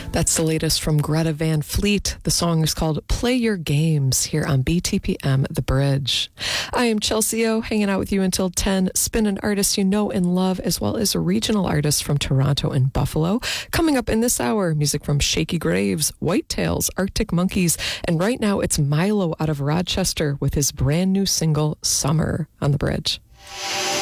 That's the latest from Greta Van Fleet. The song is called Play Your Games here on BTPM The Bridge. I am Chelsea O, hanging out with you until 10, spinning artists you know and love, as well as regional artists from Toronto and Buffalo. Coming up in this hour, music from Shaky Graves, Whitetails, Arctic Monkeys, and right now it's Milo out of Rochester with his brand new single, Summer, on The Bridge.